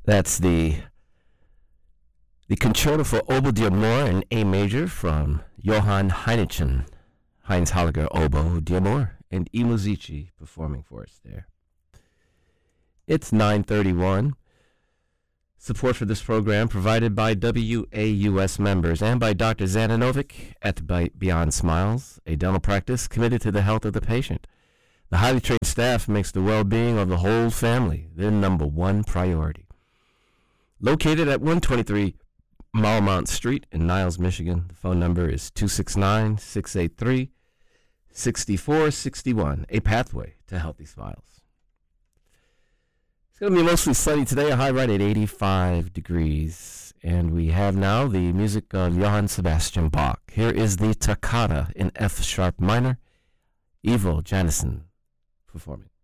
That's the Concerto for Oboe d'Amore in A major from Johann Heineken. Heinz Holliger, oboe d'Amore, and I Musici performing for us there. It's 9:31. Support for this program provided by WAUS members and by Dr. Zananovic at Beyond Smiles, a dental practice committed to the health of the patient. The highly trained staff makes the well-being of the whole family their number one priority. Located at 123 Marmont Street in Niles, Michigan, the phone number is 269-683-6461, a pathway to healthy smiles. It's going to be mostly sunny today, a high right at 85 degrees. And we have now the music of Johann Sebastian Bach. Here is the Toccata in F sharp minor, Ivo Janison performing.